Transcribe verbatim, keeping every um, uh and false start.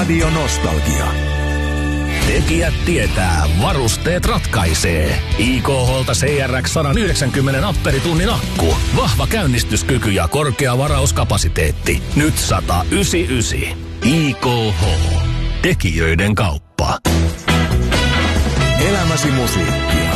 Radio Nostalgia. Tekijät tietää, varusteet ratkaisee. I K H:lta C R X sata yhdeksänkymmentä amperitunnin akku. Vahva käynnistyskyky ja korkea varauskapasiteetti. Nyt sata yhdeksänkymmentäyhdeksän. I K H. Tekijöiden kauppa. Elämäsi musiikkia.